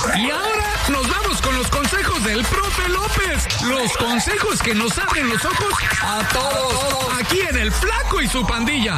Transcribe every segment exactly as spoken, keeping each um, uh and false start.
Y ahora nos vamos con los consejos del profe López. Los consejos que nos abren los ojos a todos. Aquí en El Flaco y su pandilla.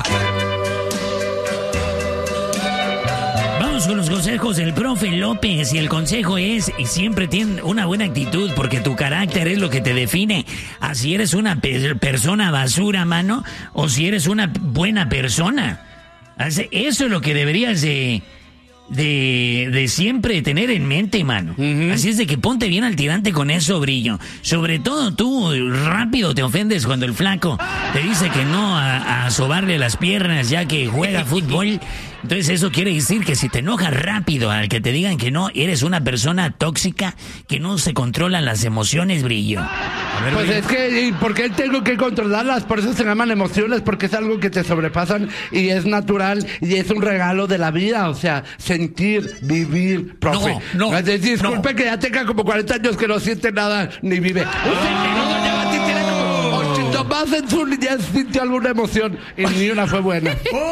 Vamos con los consejos del profe López. Y el consejo es, y siempre ten una buena actitud, porque tu carácter es lo que te define. Así eres una pe- persona basura, mano, o si eres una buena persona. Así- Eso es lo que deberías de... De, de siempre tener en mente, mano. Uh-huh. Así es de que ponte bien al tirante con eso, Brillo. Sobre todo tú, rápido te ofendes cuando el flaco te dice que no a, a sobarle las piernas ya que juega fútbol. Entonces eso quiere decir que si te enojas rápido al que te digan que no, eres una persona tóxica que no se controlan las emociones, Brillo. A ver, Pues Brillo. es que, ¿por qué tengo que controlarlas? Por eso se llaman emociones, porque es algo que te sobrepasan y es natural y es un regalo de la vida. O sea, sentir, vivir, profe. No, no, Disculpe no. que ya tenga como cuarenta años que no siente nada ni vive. Usted no, doña Bati tiene como ochenta más en su niñez sintió alguna emoción y ni una fue buena.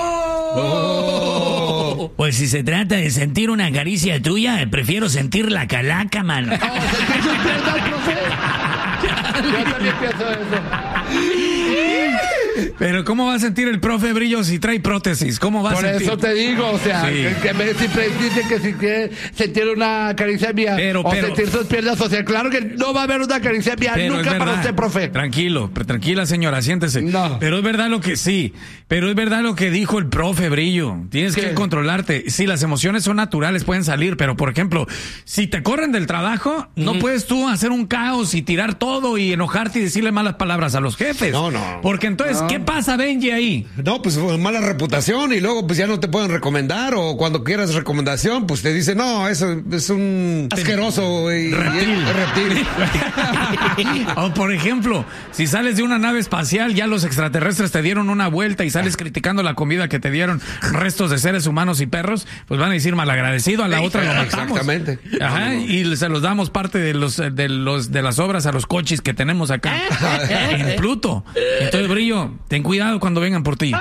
Oh. Pues si se trata de sentir una caricia tuya, prefiero sentir la calaca, mano. Oh, sentir sus piernas, profe. Yo también pienso eso. Pero ¿cómo va a sentir el profe Brillo si trae prótesis? ¿Cómo va Por a sentir? eso te digo, o sea, Sí. que, que me siempre dice que si quiere sentir una caricia mía Pero, o pero- sentir sus piernas, o sea, claro que no va a haber una caricia mía Pero nunca es para verdad. usted, profe. Tranquilo, pero tranquila, señora, siéntese. No. Pero es verdad lo que sí. Pero es verdad lo que dijo el profe Brillo. Tienes ¿Qué? que controlarte. Sí, las emociones son naturales, pueden salir, pero por ejemplo, si te corren del trabajo, no puedes tú hacer un caos y tirar todo y enojarte y decirle malas palabras a los jefes. No, no. Porque entonces, ¿qué pasa, Benji, ahí? No, pues fue mala reputación y luego pues ya no te pueden recomendar o cuando quieras recomendación pues te dicen no, eso es un asqueroso y, Reptil. y- reptil. O por ejemplo, si sales de una nave espacial, ya los extraterrestres te dieron una vuelta y sales criticando la comida que te dieron restos de seres humanos y perros, pues van a decir malagradecido, a la otra lo matamos. Exactamente. Ajá, y se los damos parte de los de los de las obras a los coches que tenemos acá en Pluto. Entonces, Brillo, ten cuidado cuando vengan por ti.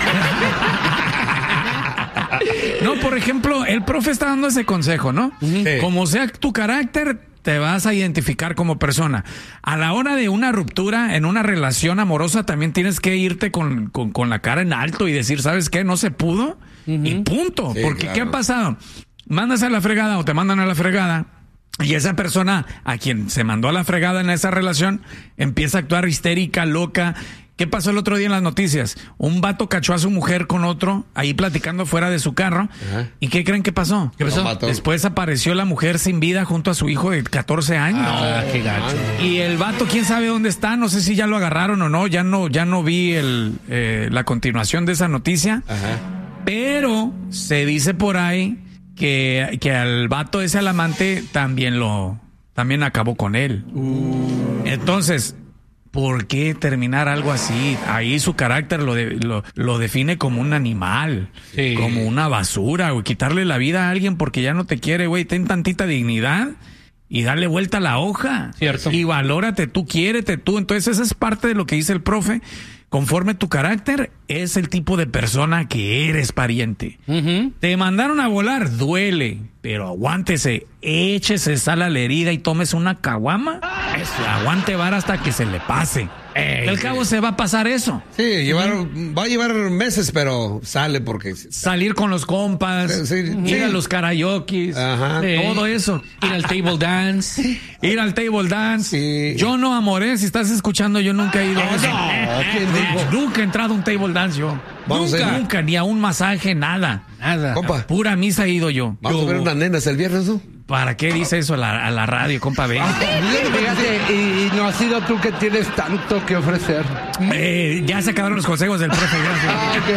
No, por ejemplo, el profe está dando ese consejo, ¿no? Sí. Como sea tu carácter, te vas a identificar como persona. A la hora de una ruptura en una relación amorosa, también tienes que irte con, con, con la cara en alto y decir, ¿sabes qué? No se pudo y punto. Sí, Porque claro. ¿qué ha pasado? Mandas a la fregada o te mandan a la fregada. Y esa persona a quien se mandó a la fregada en esa relación empieza a actuar histérica, loca. ¿Qué pasó el otro día en las noticias? Un vato cachó a su mujer con otro ahí platicando fuera de su carro. Ajá. ¿Y qué creen que pasó? ¿Qué pasó? Lo mató. Después apareció la mujer sin vida junto a su hijo de catorce años. Ah, qué gacho. Y el vato, quién sabe dónde está, no sé si ya lo agarraron o no, ya no, ya no vi el, eh, la continuación de esa noticia. Ajá. Pero se dice por ahí que, que al vato ese, al amante, también lo, también acabó con él. Entonces, ¿por qué terminar algo así? Ahí su carácter lo, de- lo, lo define como un animal, Sí. como una basura, güey. Quitarle la vida a alguien porque ya no te quiere, güey. Ten tantita dignidad y darle vuelta a la hoja. Cierto. Y valórate tú, quiérete tú. Entonces, esa es parte de lo que dice el profe. Conforme tu carácter, es el tipo de persona que eres, pariente. Te mandaron a volar, duele, pero aguántese, échese sal a la herida y tomes una caguama. Eso, aguante vara hasta que se le pase. Al cabo se va a pasar eso. Sí, llevar, va a llevar meses, pero sale porque... Salir con los compas, Sí, sí. ir a Sí. los karaokes, Ajá. todo eso. Ir al table dance. Ir al table dance. Sí. Yo no, amoré, si estás escuchando, yo nunca he ido a eso. ¿quién dijo? Nunca he entrado a un table dance yo. Vamos nunca, a ir. nunca, ni a un masaje, nada. Nada. Compa, Pura misa he ido yo. vamos a ver unas nenas el viernes, ¿no? ¿Para qué dice eso a la, a la radio, compa? Ven. Fíjate, y, y no has sido tú que tienes tanto que ofrecer. Eh, ya se acabaron los consejos del profe, gracias.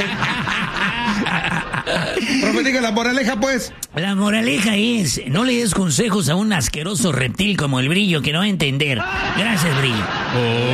Ah, ok. Profe, diga la moraleja, pues. La moraleja es, no le des consejos a un asqueroso reptil como el Brillo que no va a entender. Gracias, Brillo.